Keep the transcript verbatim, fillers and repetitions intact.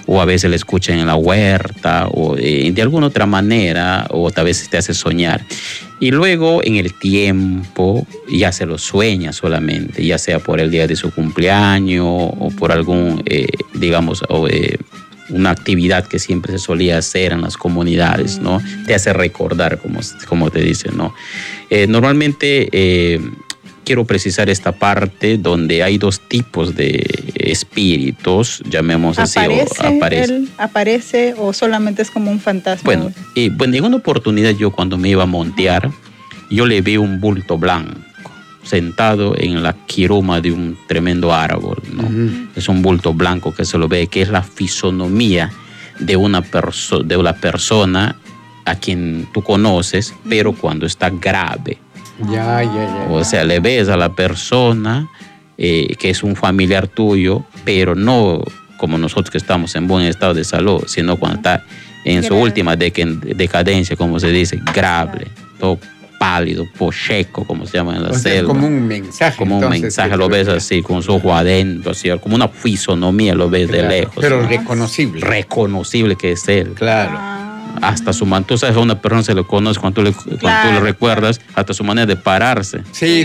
o a veces le escuchan en la huerta, o eh, de alguna otra manera, o tal vez te hace soñar. Y luego en el tiempo ya se lo sueña solamente, ya sea por el día de su cumpleaños o por algún, eh, digamos, o, eh, una actividad que siempre se solía hacer en las comunidades, ¿no? Te hace recordar, como, como te dicen, ¿no? Eh, normalmente eh, quiero precisar esta parte donde hay dos tipos de espíritus, llamemos así. ¿Aparece, o aparece. él, ¿Aparece o solamente es como un fantasma? Bueno, eh, bueno, en una oportunidad yo cuando me iba a montear, yo le vi un bulto blanco sentado en la quiruma de un tremendo árbol, ¿no? Uh-huh. Es un bulto blanco que se lo ve, que es la fisonomía de una, perso- de una persona a quien tú conoces, pero cuando está grave. Ya, ya, ya. O sea, le ves a la persona eh, que es un familiar tuyo, pero no como nosotros que estamos en buen estado de salud, sino cuando está en grave. Su última dec- decadencia, como se dice, grave, todo pálido, pocheco, como se llama en la o selva. Sea, como un mensaje. Como entonces, un mensaje, lo ves así, con su ojo adentro, así, como una fisonomía, lo ves claro, de lejos. Pero ¿no? reconocible. Reconocible que es él. Claro. Hasta su manera, tú sabes, a una persona se le conoce cuando tú le, cuando claro, tú le recuerdas, hasta su manera de pararse. Sí.